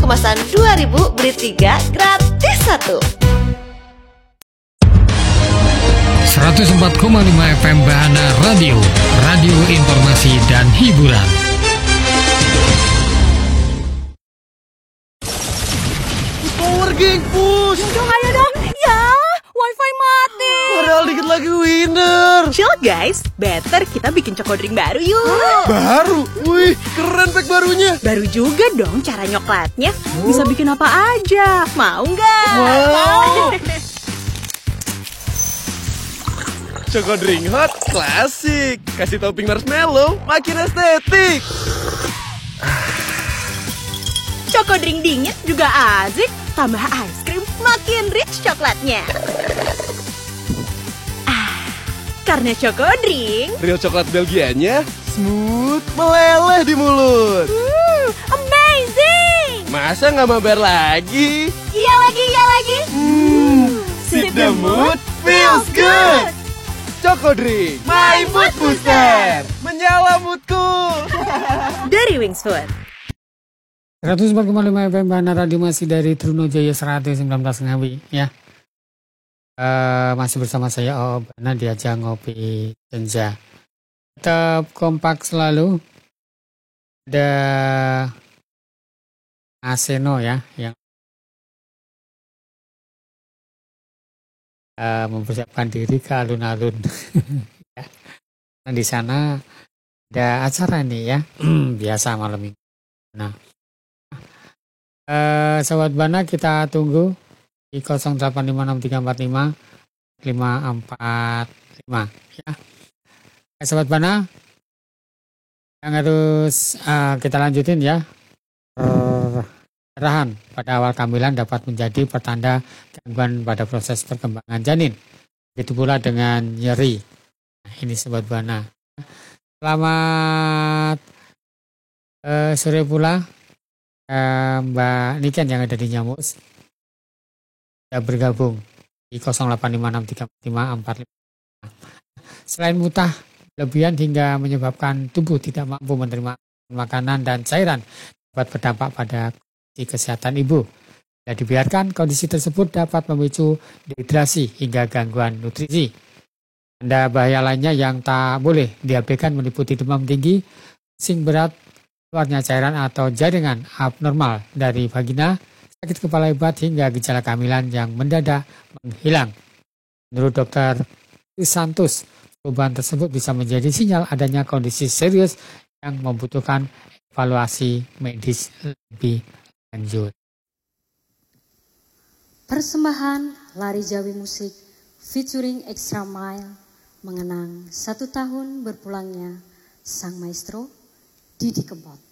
kemasan 2.000 beli 3 gratis 1. 104,5 FM Bahana Radio, radio informasi dan hiburan. Power geng, push. Dong, ayo dong. Ya, wifi mati. Padahal dikit lagi winner. Chill guys, better kita bikin cokodrink baru yuk. Baru? Wih, keren pack barunya. Baru juga dong cara nyoklatnya. Bisa bikin apa aja. Mau nggak? Mau. Cokodrink hot klasik. Kasih topping marshmallow, makin estetik. Cokodrink dingin juga asik. Tambah ice cream, makin rich coklatnya. Karena cokodrink, Real coklat Belgianya smooth, meleleh di mulut. amazing. Masa nggak mabar lagi? Iya lagi. Sip the mood, feels good. Cokodrink, my mood booster. Menyala moodku. Dari Wings Food. 104,5 FM Bahana Radio masih dari Trunojaya 119 Ngawi ya. Masih bersama saya Bana diajak ngopi senja. Tetap kompak selalu. Ada Aseno ya yang mempersiapkan diri ke alun-alun. Ya. Nah, di sana ada acara nih ya. Biasa malam ini. Nah, Sobat Bana kita tunggu di 0856345545 ya. Sobat Bana yang harus kita lanjutin ya. Perdarahan pada awal kehamilan dapat menjadi pertanda gangguan pada proses perkembangan janin. Begitu pula dengan nyeri. Nah, ini Sobat Bana. Selamat sore pula. Mbak Niken yang ada di Nyamus sudah bergabung di 0856345545. Selain mutah berlebihan hingga menyebabkan tubuh tidak mampu menerima makanan dan cairan dapat berdampak pada kondisi kesehatan ibu. Bila dibiarkan, kondisi tersebut dapat memicu dehidrasi hingga gangguan nutrisi. Tanda bahaya lainnya yang tak boleh diabaikan meliputi demam tinggi, pusing berat, keluarnya cairan atau jaringan abnormal dari vagina, sakit kepala hebat hingga gejala kehamilan yang mendadak menghilang. Menurut Dr. Santos, perubahan tersebut bisa menjadi sinyal adanya kondisi serius yang membutuhkan evaluasi medis lebih lanjut. Persembahan Lari Jawi Musik featuring Extra Mile mengenang 1 tahun berpulangnya sang maestro Didi Kempot.